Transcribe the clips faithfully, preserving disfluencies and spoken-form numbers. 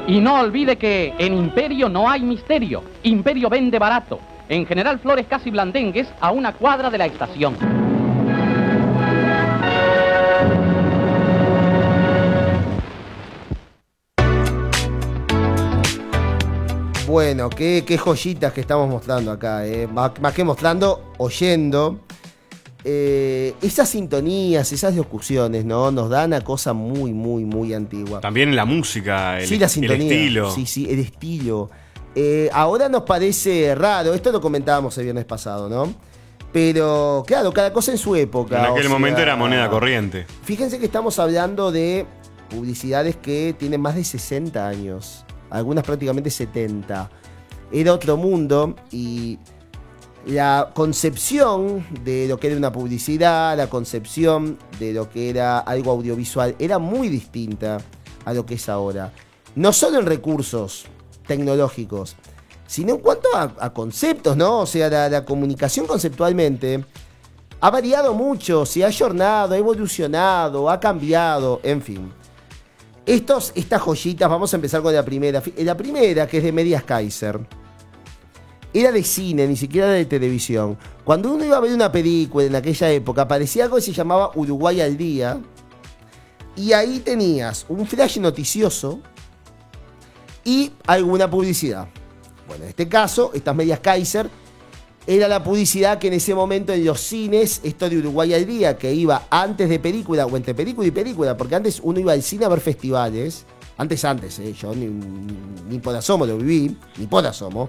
Y no olvide que en Imperio no hay misterio. Imperio vende barato. En General Flores Casi Blandengues, a una cuadra de la estación. Bueno, qué, qué joyitas que estamos mostrando acá, eh. más, más que mostrando, oyendo. Eh, esas sintonías, esas locuciones, ¿no? Nos dan a cosa muy, muy, muy antigua. También la música, el, sí, la sintonía, el estilo. Sí, sí, el estilo. Eh, ahora nos parece raro, esto lo comentábamos el viernes pasado, ¿no? Pero, claro, cada cosa en su época. En aquel o momento sea, era moneda corriente. Fíjense que estamos hablando de publicidades que tienen más de sesenta años, algunas prácticamente setenta. Era otro mundo y la concepción de lo que era una publicidad, la concepción de lo que era algo audiovisual, era muy distinta a lo que es ahora. No solo en recursos tecnológicos, sino en cuanto a, a conceptos, ¿no? O sea, la, la comunicación conceptualmente ha variado mucho, se ha ayornado, ha evolucionado, ha cambiado, en fin. Estos, estas joyitas, vamos a empezar con la primera. La primera, que es de Medias Kaiser, era de cine, ni siquiera de televisión. Cuando uno iba a ver una película en aquella época, aparecía algo que se llamaba Uruguay al Día. Y ahí tenías un flash noticioso y alguna publicidad. Bueno, en este caso, estas Medias Kaiser, era la publicidad que en ese momento en los cines, esto de Uruguay al Día, que iba antes de película o entre película y película, porque antes uno iba al cine a ver festivales. Antes, antes, eh, yo ni, ni por asomo lo viví, ni por asomo.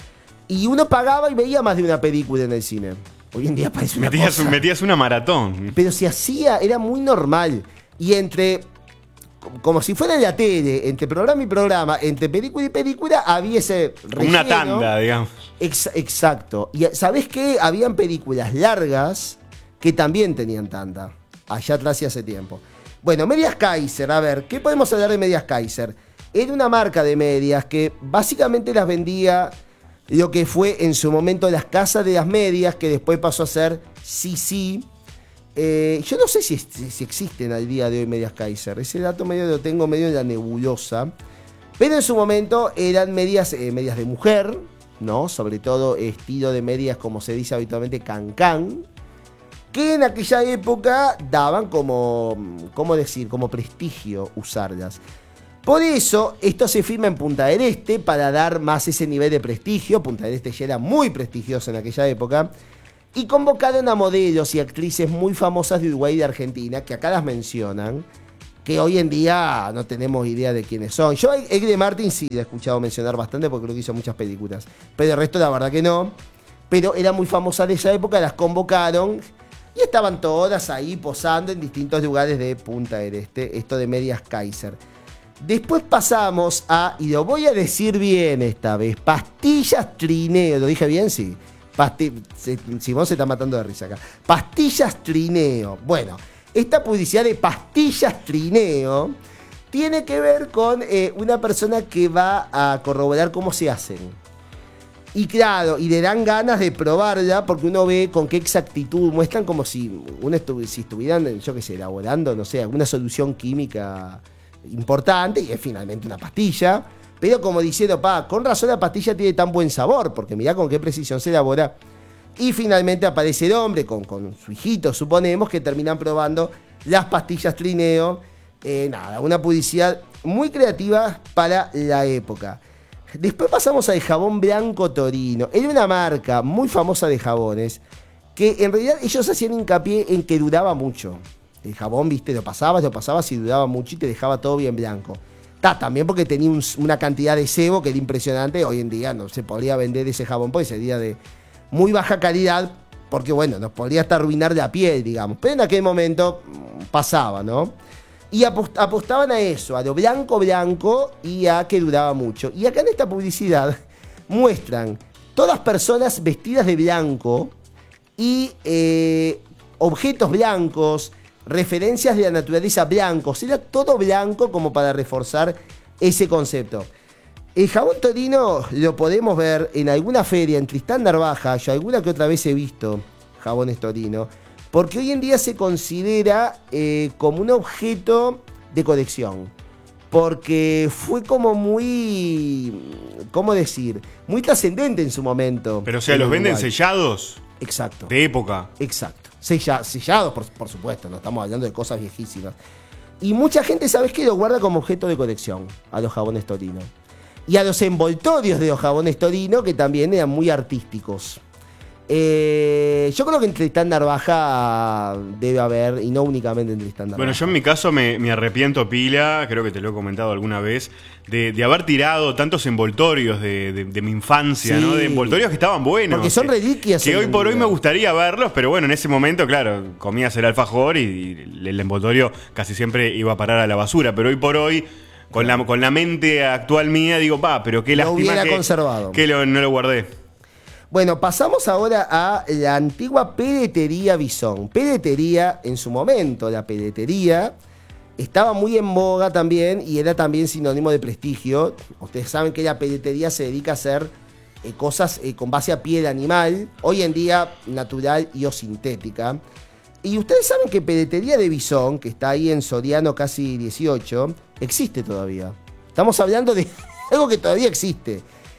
Y uno pagaba y veía más de una película en el cine. Hoy en día parece una metías, cosa. metías una maratón. Pero se hacía, era muy normal. Y entre, como si fuera en la tele, entre programa y programa, entre película y película, había ese relleno. Una tanda, digamos. Ex- exacto. Y ¿sabés qué? Habían películas largas que también tenían tanda. Allá atrás y hace tiempo. Bueno, Medias Kaiser, a ver, ¿qué podemos hablar de Medias Kaiser? Era una marca de medias que básicamente las vendía lo que fue en su momento las casas de las medias, que después pasó a ser C C. Eh, yo no sé si, si existen al día de hoy Medias Kaiser. Ese dato medio lo tengo medio en la nebulosa. Pero en su momento eran medias, eh, medias de mujer, ¿no? Sobre todo estilo de medias, como se dice habitualmente, cancán, que en aquella época daban como, ¿cómo decir? Como prestigio usarlas. Por eso, esto se firma en Punta del Este para dar más ese nivel de prestigio. Punta del Este ya era muy prestigioso en aquella época. Y convocaron a modelos y actrices muy famosas de Uruguay y de Argentina, que acá las mencionan, que hoy en día no tenemos idea de quiénes son. Yo a Egde Martin sí la he escuchado mencionar bastante porque creo que hizo muchas películas. Pero el resto la verdad que no. Pero era muy famosa de esa época, las convocaron y estaban todas ahí posando en distintos lugares de Punta del Este. Esto de Medias Kaiser. Después pasamos a, y lo voy a decir bien esta vez, Pastillas Trineo. ¿Lo dije bien? Sí. Pasti- Simón se está matando de risa acá. Pastillas Trineo. Bueno, esta publicidad de Pastillas Trineo tiene que ver con eh, una persona que va a corroborar cómo se hacen. Y claro, y le dan ganas de probarla porque uno ve con qué exactitud muestran, como si uno estu- si estuvieran, yo qué sé, elaborando, no sé, alguna solución química importante, y es finalmente una pastilla. Pero como diciendo, pa, con razón la pastilla tiene tan buen sabor, porque mirá con qué precisión se elabora. Y finalmente aparece el hombre con, con su hijito, suponemos, que terminan probando las pastillas Trineo. Eh, nada, una publicidad muy creativa para la época. Después pasamos al jabón blanco Torino. Era una marca muy famosa de jabones, que en realidad ellos hacían hincapié en que duraba mucho. El jabón, viste, lo pasabas, lo pasabas y duraba mucho y te dejaba todo bien blanco. Ta, también porque tenía un, una cantidad de sebo que era impresionante. Hoy en día no se podría vender ese jabón porque sería de muy baja calidad, porque bueno, nos podría hasta arruinar la piel, digamos. Pero en aquel momento pasaba, ¿no? Y apost- apostaban a eso, a lo blanco blanco y a que duraba mucho. Y acá en esta publicidad muestran todas personas vestidas de blanco y eh, objetos blancos, referencias de la naturaleza blancos. Era todo blanco como para reforzar ese concepto. El jabón Torino lo podemos ver en alguna feria, en Tristán Narvaja. Yo alguna que otra vez he visto jabones Torino, porque hoy en día se considera eh, como un objeto de colección. porque fue como muy, ¿cómo decir? Muy trascendente en su momento. Pero o sea, ¿los venden sellados? Exacto. De época. Exacto. Sella, sellados, por, por supuesto, no estamos hablando de cosas viejísimas. Y mucha gente, ¿sabes qué? Lo guarda como objeto de colección a los jabones Torino. Y a los envoltorios de los jabones Torino, que también eran muy artísticos. Eh, yo creo que en Tristán Narvaja debe haber, y no únicamente en Tristán Narvaja. Bueno, yo en mi caso me, me arrepiento pila, creo que te lo he comentado alguna vez, de, de haber tirado tantos envoltorios de, de, de mi infancia, Sí. ¿no? De envoltorios que estaban buenos. Porque son que, reliquias. Que hoy por hoy vida. me gustaría verlos, pero bueno, en ese momento, claro, comías el alfajor y, y el envoltorio casi siempre iba a parar a la basura, pero hoy por hoy... Con la, con la mente actual mía digo, pa, pero qué Lo lástima hubiera que, conservado. que lo- no lo guardé. Bueno, pasamos ahora a la antigua peletería Bisón. Peletería, en su momento, la peletería estaba muy en boga también y era también sinónimo de prestigio. Ustedes saben que la peletería se dedica a hacer eh, cosas eh, con base a piel animal, hoy en día natural y o sintética. Y ustedes saben que Peletería de Bisón, que está ahí en Soriano casi dieciocho, existe todavía. Estamos hablando de algo que todavía existe.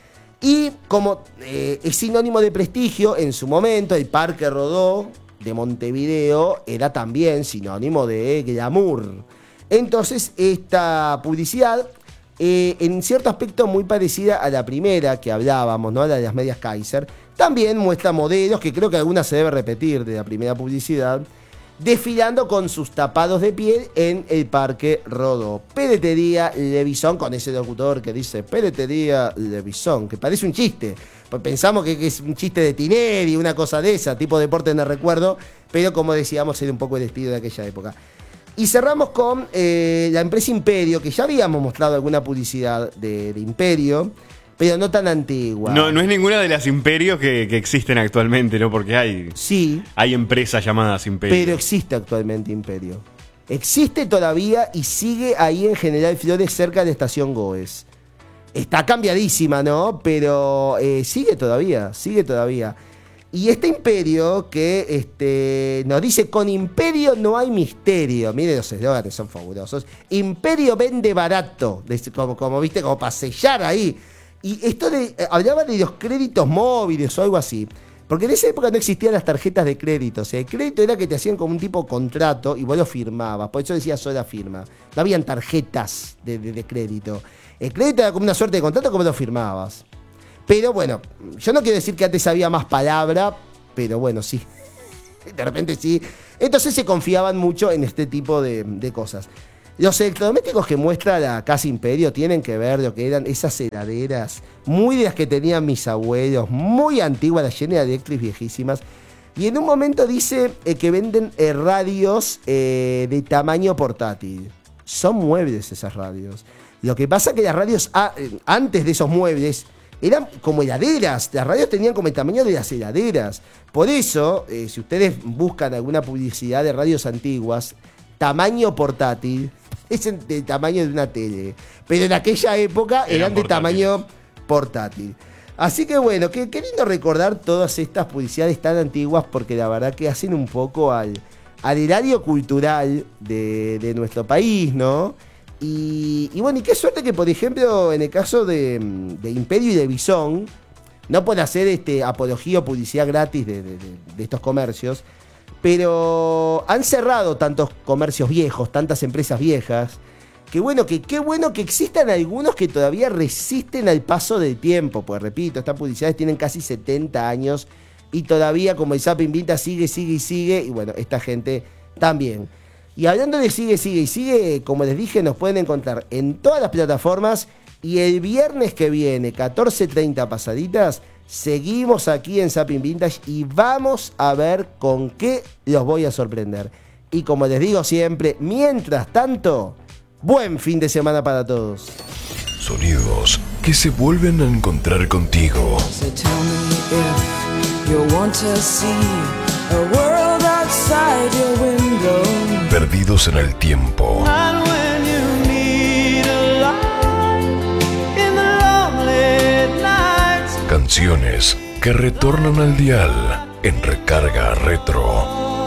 Y como eh, es sinónimo de prestigio, en su momento el Parque Rodó de Montevideo era también sinónimo de glamour. Entonces esta publicidad, eh, en cierto aspecto muy parecida a la primera que hablábamos, ¿no? La de las medias Kaiser, también muestra modelos, que creo que alguna se debe repetir de la primera publicidad, desfilando con sus tapados de piel en el Parque Rodó. Peletería Le Bisón, con ese locutor que dice Peletería Le Bisón, que parece un chiste. Pues pensamos que, que es un chiste de Tinelli, una cosa de esa, tipo deporte no recuerdo, pero como decíamos, era un poco el estilo de aquella época. Y cerramos con eh, la empresa Imperio, que ya habíamos mostrado alguna publicidad de, de Imperio, pero no tan antigua. No, no es ninguna de las imperios que, que existen actualmente, ¿no? Porque hay, Sí, hay empresas llamadas imperios. pero existe actualmente Imperio. Existe todavía y sigue ahí en General Flores, cerca de la estación Goes. Está cambiadísima, ¿no? Pero eh, sigue todavía, sigue todavía. Y este Imperio que este, nos dice, con Imperio no hay misterio. Miren los eslóganes, son fabulosos. Imperio vende barato, como, como viste, como para sellar ahí. Y esto de, eh, hablaba de los créditos móviles o algo así. Porque en esa época no existían las tarjetas de crédito. O sea, el crédito era que te hacían como un tipo de contrato y vos lo firmabas. Por eso decía sola firma. No habían tarjetas de, de, de crédito. El crédito era como una suerte de contrato como lo firmabas. Pero bueno, yo no quiero decir que antes había más palabra, pero bueno, sí. De repente sí. Entonces se confiaban mucho en este tipo de, de cosas. Los electrodomésticos que muestra la Casa Imperio tienen que ver lo que eran esas heladeras, muy de las que tenían mis abuelos, muy antiguas, las General Electric viejísimas. Y en un momento dice eh, que venden eh, radios eh, de tamaño portátil. Son muebles esas radios. Lo que pasa es que las radios a, eh, antes de esos muebles eran como heladeras. Las radios tenían como el tamaño de las heladeras. Por eso, eh, si ustedes buscan alguna publicidad de radios antiguas, tamaño portátil, es del tamaño de una tele. Pero en aquella época eran, Eran de tamaño portátil. Así que bueno, qué, qué lindo recordar todas estas publicidades tan antiguas, porque la verdad que hacen un poco al, al erario cultural de, de nuestro país, ¿no? Y, y bueno, y qué suerte que, por ejemplo, en el caso de, de Imperio y de Bisón, no puede hacer este, apología o publicidad gratis de, de, de, de estos comercios, pero han cerrado tantos comercios viejos, tantas empresas viejas, que bueno, que qué bueno que existan algunos que todavía resisten al paso del tiempo. Pues repito, estas publicidades tienen casi setenta años y todavía, como el Zapping Vinta, sigue, sigue y sigue, y bueno, esta gente también. Y hablando de sigue, sigue y sigue, como les dije, nos pueden encontrar en todas las plataformas, y el viernes que viene, catorce treinta pasaditas, seguimos aquí en Zapping Vintage y vamos a ver con qué los voy a sorprender. Y como les digo siempre, mientras tanto, buen fin de semana para todos. Sonidos que se vuelven a encontrar contigo. So tell me if you want to see a world outside your window. Perdidos en el tiempo. And when you need a light in the lonely nights. Canciones que retornan al dial en Recarga Retro.